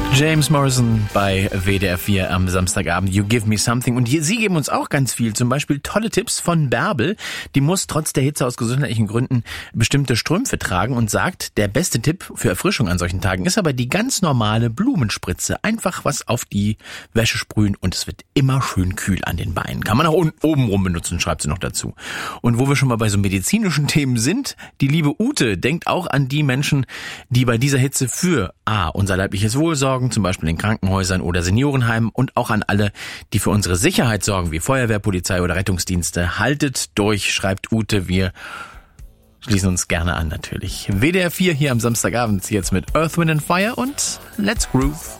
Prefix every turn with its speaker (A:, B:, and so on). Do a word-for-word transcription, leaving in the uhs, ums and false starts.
A: James Morrison bei W D R vier am Samstagabend. You give me something. Und hier, Sie geben uns auch ganz viel. Zum Beispiel tolle Tipps von Bärbel. Die muss trotz der Hitze aus gesundheitlichen Gründen bestimmte Strümpfe tragen und sagt, der beste Tipp für Erfrischung an solchen Tagen ist aber die ganz normale Blumenspritze. Einfach was auf die Wäsche sprühen und es wird immer schön kühl an den Beinen. Kann man auch oben rum benutzen, schreibt sie noch dazu. Und wo wir schon mal bei so medizinischen Themen sind, die liebe Ute denkt auch an die Menschen, die bei dieser Hitze für A, unser leibliches Wohl sorgen, zum Beispiel in Krankenhäusern oder Seniorenheimen, und auch an alle, die für unsere Sicherheit sorgen, wie Feuerwehr, Polizei oder Rettungsdienste. Haltet durch, schreibt Ute. Wir schließen uns gerne an natürlich. W D R vier hier am Samstagabend jetzt mit Earth, Wind and Fire und Let's Groove.